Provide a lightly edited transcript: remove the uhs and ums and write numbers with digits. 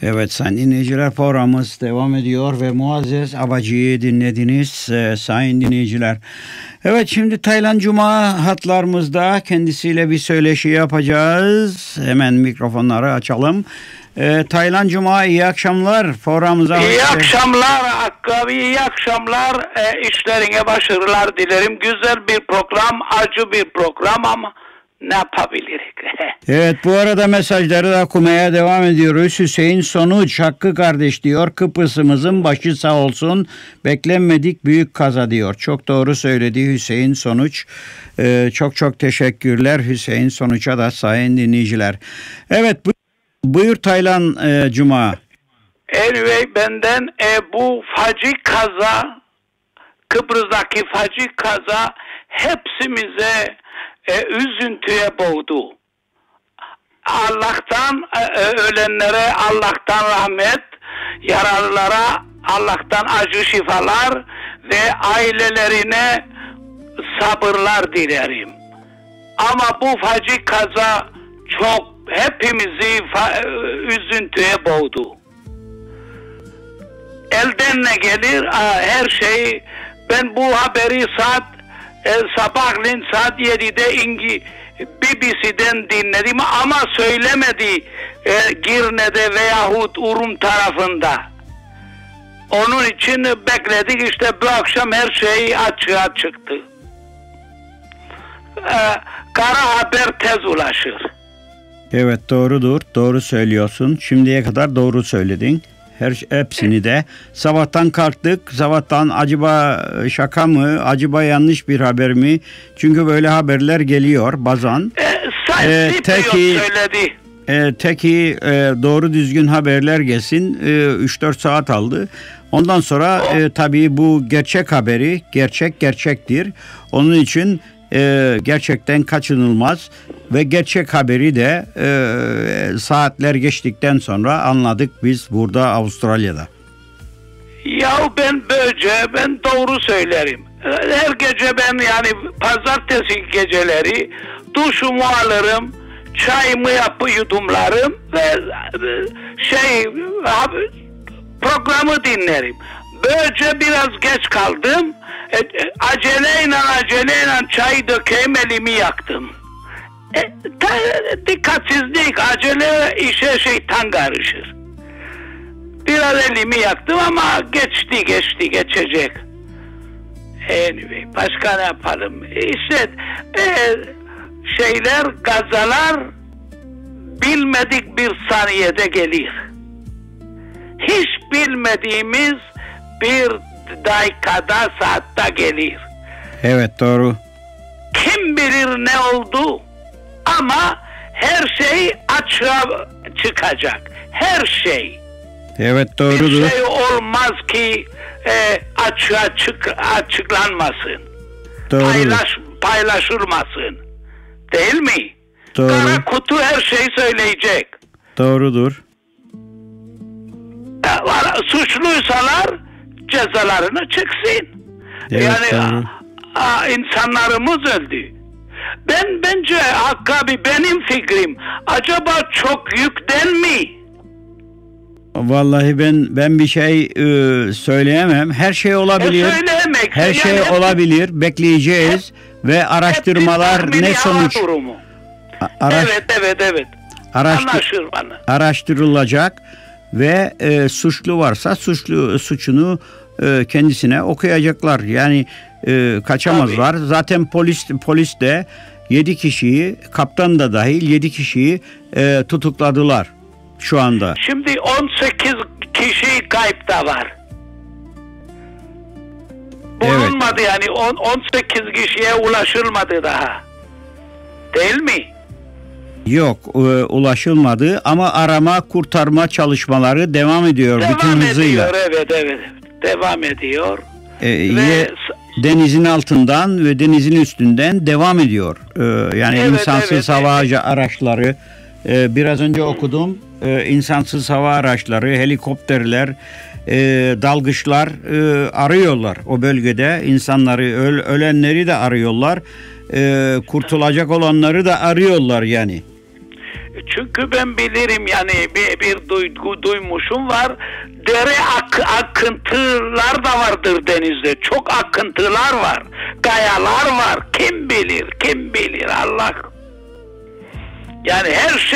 Evet sayın dinleyiciler, programımız devam ediyor ve Muazzez Abacı'yı dinlediniz sayın dinleyiciler. Evet, şimdi Taylan Cuma hatlarımızda, kendisiyle bir söyleşi yapacağız. Hemen mikrofonları açalım. Taylan Cuma, iyi akşamlar programımıza. İyi akşamlar Hakkı abi, iyi akşamlar. İşlerine başarılar dilerim. Güzel bir program, acı bir program ama ne yapabiliriz? Evet, bu arada mesajları da okumaya devam ediyoruz. Hüseyin Sonuç, Hakkı kardeş diyor, Kıbrıs'ımızın başı sağ olsun, beklenmedik büyük kaza diyor. Çok doğru söyledi Hüseyin Sonuç. Çok teşekkürler Hüseyin Sonuç'a da sayın dinleyiciler. Evet, buyur Taylan Cuma. Anyway, benden bu faci kaza, Kıbrıs'taki faci kaza hepsimize üzüntüye boğdu. Allah'tan ölenlere Allah'tan rahmet, yaralılara Allah'tan acı şifalar ve ailelerine sabırlar dilerim. Ama bu faci kaza çok hepimizi üzüntüye boğdu. Elden ne gelir? Her şey. Ben bu haberi sabahleyin saat 7'de BBC'den dinledim ama söylemedi Girne'de veyahut Urum tarafında. Onun için bekledik, işte bu akşam her şey açığa çıktı. Kara haber tez ulaşır. Evet, doğrudur, doğru söylüyorsun. Şimdiye kadar doğru söyledin. Hepsini de. Sabahtan kalktık. Sabahtan acaba şaka mı? Acaba yanlış bir haber mi? Çünkü böyle haberler geliyor bazen. Teki doğru düzgün haberler gelsin. 3-4 saat aldı. Ondan sonra tabii bu gerçek haberi gerçektir. Onun için gerçekten kaçınılmaz ve gerçek haberi de saatler geçtikten sonra anladık biz burada Avustralya'da. Ya ben doğru söylerim. Her gece ben, yani pazartesi geceleri duşumu alırım, çayımı yudumlarım ve programı dinlerim. Böylece biraz geç kaldım. Aceleyle çayı dökeyim, elimi yaktım. Dikkatsizlik, acele işe şeytan karışır. Biraz elimi yaktım ama geçecek. Anyway, başka ne yapalım? İşte gazalar bilmedik bir saniyede gelir. Hiç bilmediğimiz bir dakikada, saatte gelir. Evet, doğru. Kim bilir ne oldu ama her şey açığa çıkacak. Her şey. Evet, doğrudur. Bir şey olmaz ki açıklanmasın. Paylaşılmasın. Değil mi? Doğru. Kara kutu her şeyi söyleyecek. Doğrudur. Suçluysalar cezalarını çıksın. Evet, yani insanlarımız öldü. Bence Hakkı abi, benim fikrim, acaba çok yükten mi? Vallahi ben bir şey söyleyemem. Her şey olabilir. Her şey olabilir. Bekleyeceğiz ve araştırmalar ne sonuç? Evet. Araştırılacak ve suçlu varsa suçunu kendisine okuyacaklar. Yani kaçamazlar. Tabii. Zaten polis de 7 kişiyi, kaptan da dahil 7 kişiyi tutukladılar şu anda. Şimdi 18 kişi kayıp da var. Bulunmadı, evet. Yani 18 kişiye ulaşılmadı daha. Değil mi? Yok, ulaşılmadı ama arama kurtarma çalışmaları devam ediyor bütün hızıyla. Evet. Devam ediyor. Denizin altından ve denizin üstünden devam ediyor. Yani insansız hava araçları, biraz önce okudum, insansız hava araçları, helikopterler, dalgıçlar arıyorlar o bölgede insanları, ölenleri de arıyorlar, kurtulacak olanları da arıyorlar yani. Çünkü ben bilirim yani bir duygu duymuşum var. Dere akıntılar da vardır denizde. Çok akıntılar var. Kayalar var. Kim bilir Allah. Yani her şey